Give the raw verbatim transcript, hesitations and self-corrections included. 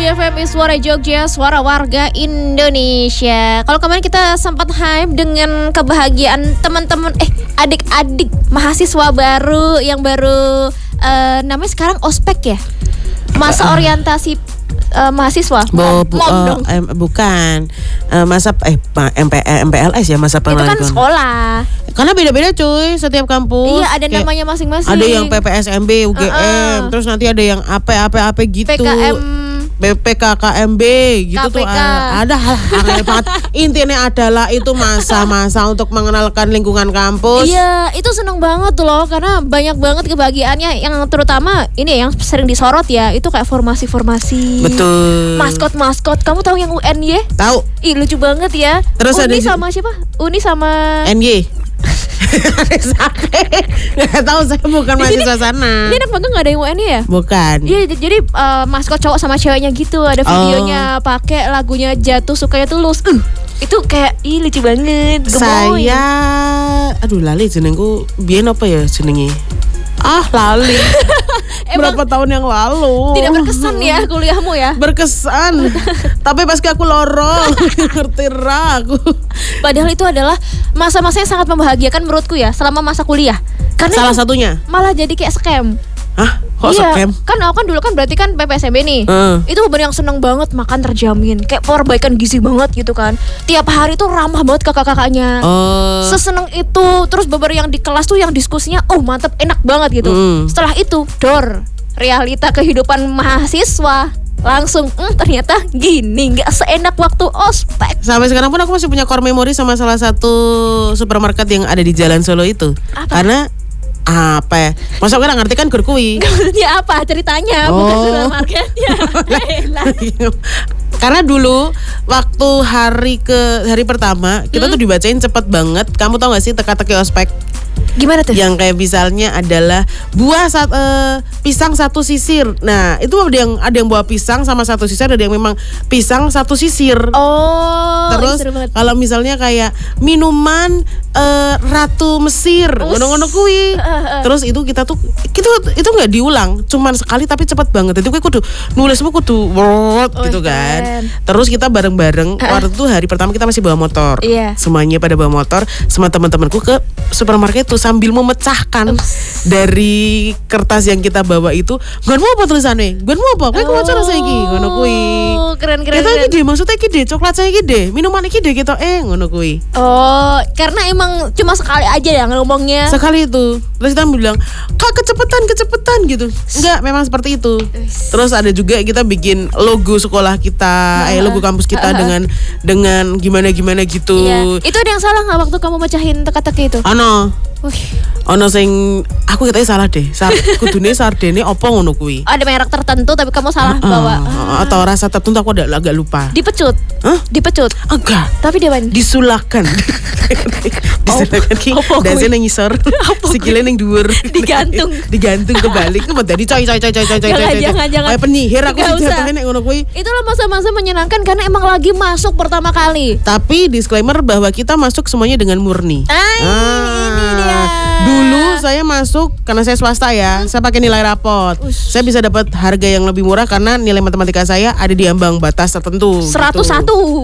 F M Suara Jogja, suara warga Indonesia. Kalau kemarin kita sempat hype dengan kebahagiaan teman-teman eh adik-adik mahasiswa baru yang baru uh, namanya sekarang ospek ya. Masa uh, orientasi uh, mahasiswa. Bo, bu, Mom uh, dong. eh, bukan uh, masa eh M P, M P L S ya, masa pengenalan. Itu kan sekolah. Karena beda-beda cuy, setiap kampus. Iya, ada kayak namanya masing-masing. Ada yang P P S M B, U G M, uh-uh. terus nanti ada yang A P A P A P gitu. P K M B P K K M B gitu K P K. Tuh ada hal-hal banget. Intinya adalah itu masa-masa untuk mengenalkan lingkungan kampus. Iya, itu seneng banget tuh loh, karena banyak banget kebahagiaannya. Yang terutama ini yang sering disorot ya, itu kayak formasi-formasi. Betul. Maskot-maskot. Kamu tahu yang U N Y? Tahu. Ih, lucu banget ya. Terus Uni ada sama siapa? Uni sama N Y. Nggak tahu, saya bukan mahasiswa sana. Ini anak magang nggak ada yang U N Y ya? Bukan. Iya, jadi uh, maskot cowok sama ceweknya gitu. Ada videonya, oh. pakai lagunya Jatuh Sukanya Tulus. Uh, itu kayak ih lucu banget. Gemoy. Saya, aduh lali jenengku. Biyen apa ya jenengnya? Ah lali. Berapa tahun yang lalu. Tidak berkesan ya kuliahmu ya? Berkesan. Tapi pas aku lorong ngerti aku. Padahal itu adalah masa-masa yang sangat membahagiakan menurutku ya selama masa kuliah. Karena salah satunya malah jadi kayak scam. Hah? Kok iya, scam? Kan aku kan dulu kan berarti kan P P S M B nih. Uh. Itu bener yang seneng banget, makan terjamin, kayak perbaikan gizi banget gitu kan. Tiap hari tuh ramah banget kakak-kakaknya. Uh. Seseneng itu. Terus beberapa yang di kelas tuh yang diskusinya oh mantep, enak banget gitu. Uh. Setelah itu dor realita kehidupan mahasiswa. Langsung hmm, ternyata gini, gak seenak waktu ospek. Sampai sekarang pun aku masih punya core memory sama salah satu supermarket yang ada di Jalan Solo itu. Apa? Karena apa ya? Masa aku gak ngerti kan kurkui. Ya apa ceritanya? Oh. Bukan supermarketnya. Karena dulu waktu hari ke hari pertama kita hmm? tuh dibacain cepet banget. Kamu tau gak sih teka-teki ospek? Gimana tuh? Yang kayak misalnya adalah buah sat, uh, pisang satu sisir. Nah itu ada yang ada yang buah pisang sama satu sisir, ada yang memang pisang satu sisir. Oh. Terus kalau misalnya kayak minuman uh, Ratu Mesir, ngono-ngono kui. Uh, uh. Terus itu kita tuh itu itu nggak diulang, cuman sekali tapi cepet banget. Itu gue kudu nulismu kudu word oh, gitu kan. Kan. Terus kita bareng-bareng. Uh. Waktu itu hari pertama kita masih bawa motor. Yeah. Semuanya pada bawa motor, sama teman-temanku ke supermarket itu sambil memecahkan Ups. dari kertas yang kita bawa itu, gue mau apa tulisannya? Gue mau apa? Gue mau cara saya gini, ngono kui. Keren keren. Kita gede, maksudnya gede, coklat saya gede, minuman gede gitu, eh ngono kui. Oh, karena emang cuma sekali aja ya ngomongnya. Sekali itu, terus kita bilang, kak kecepetan kecepetan gitu. Enggak, memang seperti itu. Terus ada juga kita bikin logo sekolah kita, uh, eh logo kampus kita uh, uh. dengan dengan gimana gimana gitu. Iya. Itu ada yang salah nggak waktu kamu mecahin teka-teki itu? Ano. Ono sing aku katanya salah deh. Sar, kudune sardene opo ngono kuwi. Ada merek tertentu tapi kamu salah uh, bawa. Uh, atau rasa tertentu aku ada agak lupa. Dipecut. Hah? Dipecut. Enggak. Tapi dia disulakan. Disulakan ki. Dase nang ngisor. Sikile ning dhuwur. Digantung. Digantung kebalik. Kok dadi coy coy coy coy coy coy. Jangan jangan. Kayak penyihir aku jatuhnya nek ngono kuwi. Itulah masa-masa menyenangkan karena emang lagi masuk pertama kali. Tapi disclaimer bahwa kita masuk semuanya dengan murni. Ay, ah. Ini dia. Dulu saya masuk karena saya swasta ya, hmm? saya pakai nilai rapot. Ush. Saya bisa dapat harga yang lebih murah karena nilai matematika saya ada di ambang batas tertentu. seratus satu. Gitu.